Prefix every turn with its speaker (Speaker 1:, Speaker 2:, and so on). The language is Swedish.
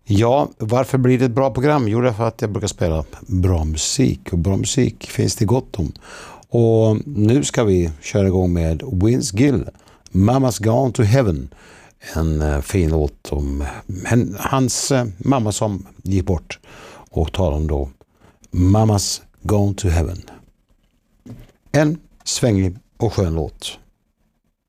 Speaker 1: Ja, varför blir det ett bra program? Jo, det är för att jag brukar spela bra musik. Och bra musik finns det gott om. Och nu ska vi köra igång med Vince Gill, Mama's Gone to Heaven. En fin låt om hans mamma som gick bort. Och talar om då Mama's Gone to Heaven. En svängig och skön låt.